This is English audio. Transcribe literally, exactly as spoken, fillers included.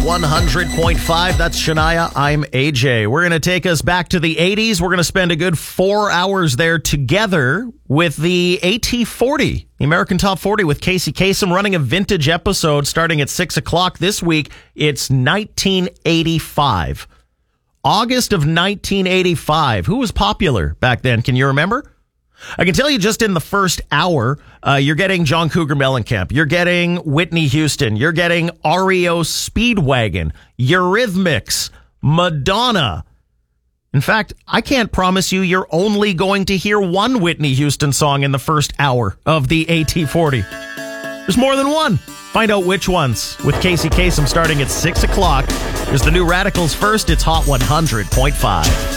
one hundred point five. That's Shania. I'm A J. We're going to take us back to the eighties. We're going to spend a good four hours there together with the A T forty, the American Top forty with Casey Kasem, running a vintage episode starting at six o'clock this week. It's nineteen eighty-five. August of nineteen eighty-five. Who was popular back then? Can you remember? I can tell you just in the first hour, uh, you're getting John Cougar Mellencamp. You're getting Whitney Houston. You're getting R E O Speedwagon, Eurythmics, Madonna. In fact, I can't promise you you're only going to hear one Whitney Houston song in the first hour of the A T forty. There's more than one. Find out which ones with Casey Kasem starting at six o'clock. There's the new Radicals first. It's Hot one hundred point five.